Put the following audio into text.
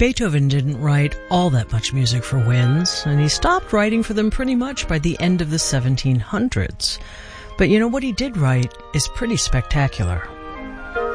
Beethoven didn't write all that much music for winds, and he stopped writing for them pretty much by the end of the 1700s. But you know what he did write is pretty spectacular.